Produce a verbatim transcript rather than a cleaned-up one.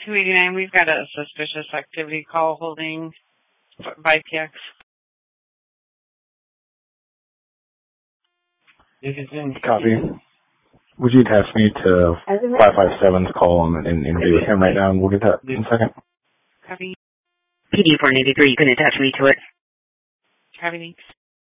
two eighty-nine, we've got a suspicious activity call holding by P X. Copy. Would you attach me to five five seven's call and, and, and be with him right now, and we'll get that in a second? Copy. P D four eighty-three, you can attach me to it. Copy.